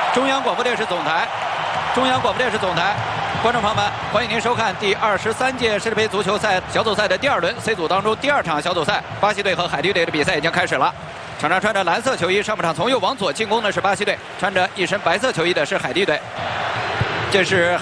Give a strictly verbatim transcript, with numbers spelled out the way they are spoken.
中央广播电视总台，中央广播电视总台，观众朋友们，欢迎您收看第二十三届世界杯足球赛小组赛的第二轮 C 组当中第二场小组赛，巴西队和海地队的比赛已经开始了。场上穿着蓝色球衣，上半场从右往左进攻的是巴西队，穿着一身白色球衣的是海地队。这是